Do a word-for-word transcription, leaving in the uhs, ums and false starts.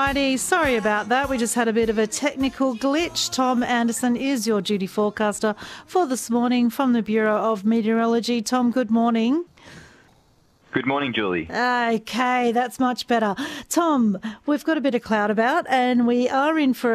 righty. Sorry about that. We just had a bit of a technical glitch. Tom Anderson is your duty forecaster for this morning from the Bureau of Meteorology. Tom, good morning. Good morning, Julie. Okay, that's much better. Tom, we've got a bit of cloud about and we are in for